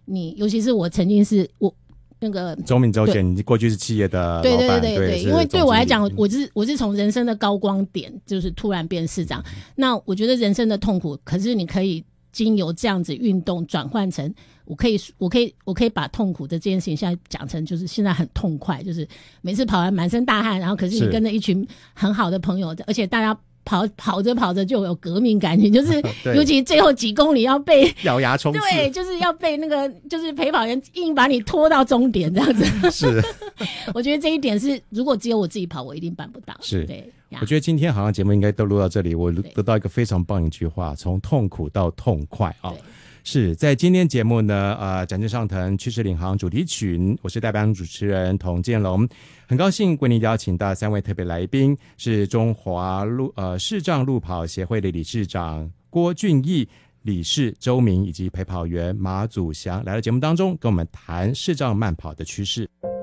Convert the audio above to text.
你尤其是我曾经是我那个周敏周姐，你过去是企业的老板， 对，因为对我来讲，我是从人生的高光点，就是突然变市长。那我觉得人生的痛苦，可是你可以经由这样子运动转换成，我可以把痛苦的这件事情现在讲成，就是现在很痛快，就是每次跑完满身大汗，然后可是你跟着一群很好的朋友，而且大家跑着就有革命感觉，就是尤其最后几公里要被咬牙冲刺， 对，就是要被那个就是陪跑员硬把你拖到终点这样子。 是， 我觉得这一点是，如果只有我自己跑，我一定办不到。 是， 对。 我觉得今天好像节目应该都录到这里，我得到一个非常棒一句话，从痛苦到痛快啊。是在今天节目呢，展翅上腾趋势领航主题曲，我是代班主持人童建龙，很高兴为您邀请到3位特别来宾，是中华视障路跑协会的理事长郭俊义、理事周明以及陪跑员马祖祥来到节目当中，跟我们谈视障慢跑的趋势。